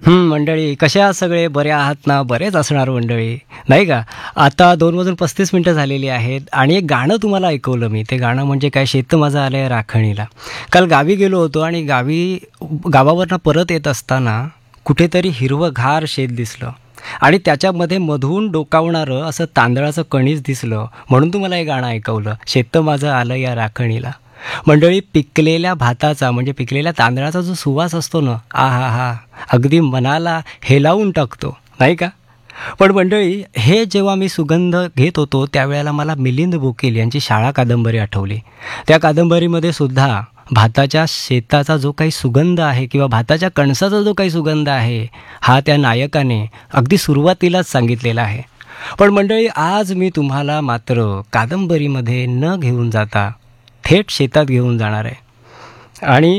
मंडळी कशा आहात सगळे? बरे आहात ना? बरेच असणार मंडळी, नाही का? आता 2:35 झालेली आहेत आणि एक गाणं तुम्हाला ऐकवलं मी. ते गाणं म्हणजे काय, शेत माझं आलंय राखणीला. काल गावी गेलो होतो आणि गावावरनं परत येत असताना कुठेतरी हिरवंगार शेत दिसलं आणि त्याच्यामध्ये मधून डोकावणारं असं तांदळाचं कणीस दिसलं. म्हणून तुम्हाला हे गाणं ऐकवलं, शेत माझं आलं या राखणीला. मंडळी, पिकलेल्या भाताचा म्हणजे पिकलेल्या तांदळाचा जो सुवास असतो ना, आहाहा! अगदी मनाला हेलावून टाकतो, नाही का? पण मंडळी, हे जेव्हा मी सुगंध घेत होतो त्यावेळेला मला मिलिंद बोकील यांची शाळा कादंबरी आठवली. त्या कादंबरीमध्ये सुद्धा भाताच्या शेताचा जो काही सुगंध आहे किंवा भाताच्या कणसाचा जो काही सुगंध आहे, हा त्या नायकाने अगदी सुरुवातीलाच सांगितलेला आहे. पण मंडळी, आज मी तुम्हाला मात्र कादंबरीमध्ये न घेऊन जाता थेट शेतात घेऊन जाणार आहे. आणि